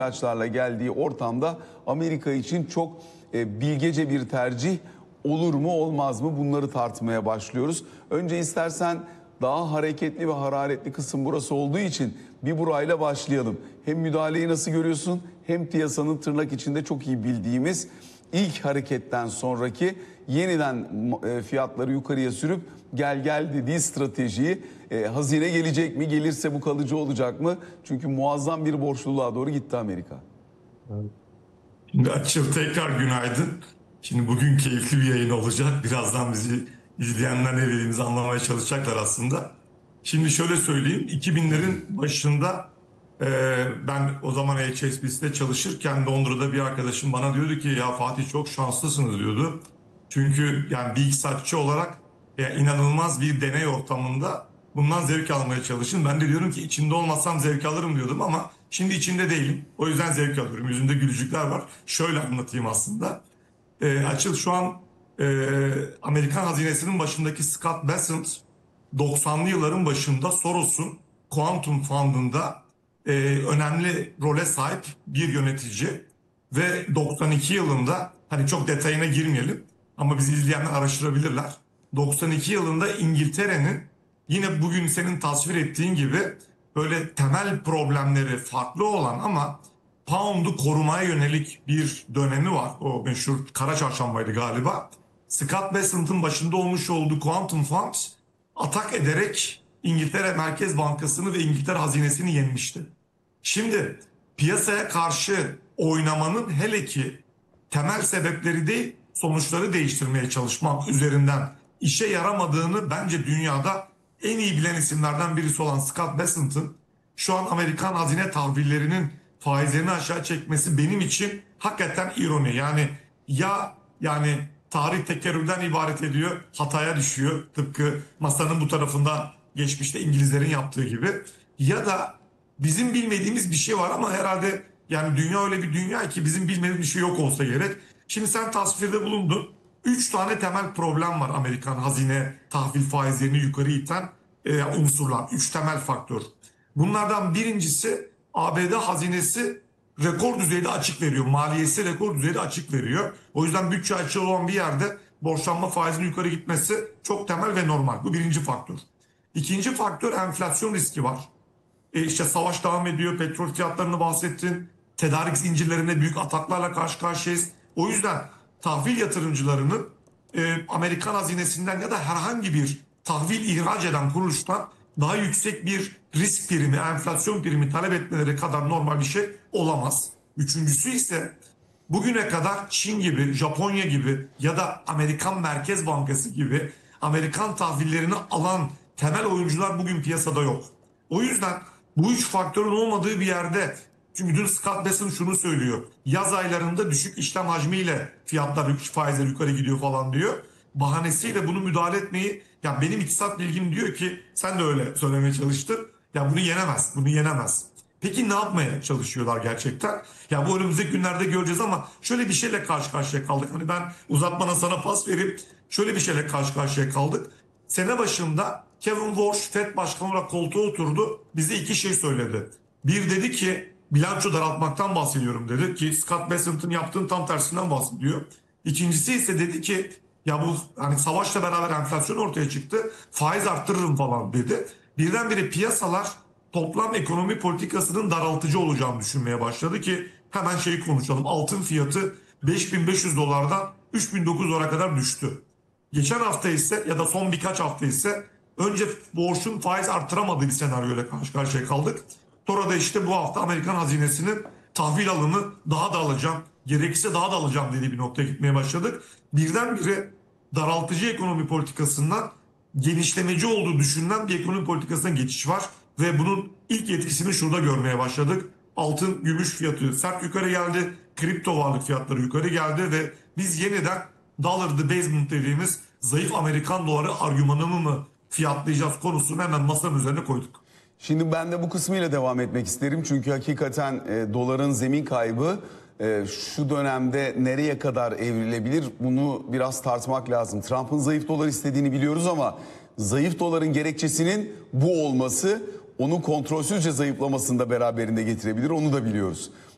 araçlarla geldiği ortamda Amerika için çok bilgece bir tercih olur mu olmaz mı, bunları tartmaya başlıyoruz. Önce istersen daha hareketli ve hararetli kısım burası olduğu için bir burayla başlayalım. Hem müdahaleyi nasıl görüyorsun hem piyasanın tırnak içinde çok iyi bildiğimiz ilk hareketten sonraki yeniden fiyatları yukarıya sürüp gel dediği stratejiyi, hazine gelecek mi, gelirse bu kalıcı olacak mı? Çünkü muazzam bir borçluluğa doğru gitti Amerika. Şimdi Açıl, tekrar günaydın. Şimdi bugün keyifli bir yayın olacak. Birazdan bizi izleyenler ne dediğimizi anlamaya çalışacaklar aslında. Şimdi şöyle söyleyeyim. 2000'lerin başında ben o zaman HSBC'de çalışırken Londra'da bir arkadaşım bana diyordu ki ya Fatih çok şanslısınız diyordu. Çünkü yani bir iktisatçı olarak inanılmaz bir deney ortamında bundan zevk almaya çalışın. Ben de diyorum ki içinde olmasam zevk alırım diyordum ama şimdi içinde değilim. O yüzden zevk alıyorum. Yüzümde gülücükler var. Şöyle anlatayım aslında. Açıl, şu an Amerikan hazinesinin başındaki Scott Bessent 90'lı yılların başında Soros'un Quantum Fund'ında önemli role sahip bir yönetici ve 92 yılında, hani çok detayına girmeyelim ama bizi izleyenler araştırabilirler. 92 yılında İngiltere'nin yine bugün senin tasvir ettiğin gibi böyle temel problemleri farklı olan ama pound'u korumaya yönelik bir dönemi var. O meşhur Kara Çarşambaydı galiba. Scott Bessent'ın başında olmuş olduğu Quantum Fund atak ederek İngiltere Merkez Bankası'nı ve İngiltere hazinesini yenmişti. Şimdi piyasaya karşı oynamanın hele ki temel sebepleri değil, sonuçları değiştirmeye çalışmak üzerinden işe yaramadığını bence dünyada en iyi bilen isimlerden birisi olan Scott Bessent'ın şu an Amerikan hazine tahvillerinin faizlerini aşağı çekmesi benim için hakikaten ironi. Yani tarih tekerrürden ibaret ediyor, hataya düşüyor. Tıpkı masanın bu tarafında geçmişte İngilizlerin yaptığı gibi. Ya da bizim bilmediğimiz bir şey var ama herhalde yani dünya öyle bir dünya ki bizim bilmediğimiz bir şey yok olsa gerek. Şimdi sen tasvirde bulundun. 3 tane temel problem var Amerikan hazine tahvil faizlerini yukarı iten unsurlar. 3 temel faktör. Bunlardan birincisi ABD hazinesi rekor düzeyde açık veriyor. Maliyesi rekor düzeyde açık veriyor. O yüzden bütçe açığı olan bir yerde borçlanma faizinin yukarı gitmesi çok temel ve normal. Bu birinci faktör. İkinci faktör, enflasyon riski var. İşte savaş devam ediyor. Petrol fiyatlarını bahsettin. Tedarik zincirlerinde büyük ataklarla karşı karşıyayız. O yüzden tahvil yatırımcılarının Amerikan hazinesinden ya da herhangi bir tahvil ihraç eden kuruluştan daha yüksek bir risk primi, enflasyon primi talep etmeleri kadar normal bir şey olamaz. Üçüncüsü ise bugüne kadar Çin gibi, Japonya gibi ya da Amerikan Merkez Bankası gibi Amerikan tahvillerini alan temel oyuncular bugün piyasada yok. O yüzden bu üç faktörün olmadığı bir yerde, çünkü dün Scott Bessent şunu söylüyor. Yaz aylarında düşük işlem hacmiyle fiyatlar, faizler yukarı gidiyor falan diyor. Bahanesiyle bunu müdahale etmeyi, ya benim iktisat bilgim diyor ki, sen de öyle söylemeye çalıştın. Ya bunu yenemez, bunu yenemez. Peki ne yapmaya çalışıyorlar gerçekten? Ya bu önümüzdeki günlerde göreceğiz ama şöyle bir şeyle karşı karşıya kaldık. Hani ben uzatmana sana pas verip şöyle bir şeyle karşı karşıya kaldık. Sene başında Kevin Walsh Fed Başkanı olarak koltuğa oturdu. Bize iki şey söyledi. Bir, dedi ki bilanço daraltmaktan bahsediyorum dedi ki Scott Bessent'ın yaptığının tam tersinden bahsediyor. İkincisi ise dedi ki ya bu hani savaşla beraber enflasyon ortaya çıktı, faiz arttırırım falan dedi. Birdenbire piyasalar toplam ekonomi politikasının daraltıcı olacağını düşünmeye başladı ki hemen şeyi konuşalım. Altın fiyatı 5.500 dolardan 3.900 dolara kadar düştü. Geçen hafta ise ya da son birkaç hafta ise önce borçun faiz arttıramadığı bir senaryoyla karşı karşıya kaldık. Sonra da işte bu hafta Amerikan hazinesinin tahvil alımı daha da alacağım, gerekirse daha da alacağım dediği bir noktaya gitmeye başladık. Birdenbire daraltıcı ekonomi politikasından genişlemeci olduğu düşünülen bir ekonomi politikasına geçiş var. Ve bunun ilk etkisini şurada görmeye başladık. Altın, gümüş fiyatı sert yukarı geldi. Kripto varlık fiyatları yukarı geldi ve biz yeniden dollar debasement dediğimiz zayıf Amerikan doları argümanını mı fiyatlayacağız konusunu hemen masanın üzerine koyduk. Şimdi ben de bu kısmıyla devam etmek isterim. Çünkü hakikaten doların zemin kaybı şu dönemde nereye kadar evrilebilir, bunu biraz tartmak lazım. Trump'ın zayıf dolar istediğini biliyoruz ama zayıf doların gerekçesinin bu olması onun kontrolsüzce zayıflamasını da beraberinde getirebilir, onu da biliyoruz.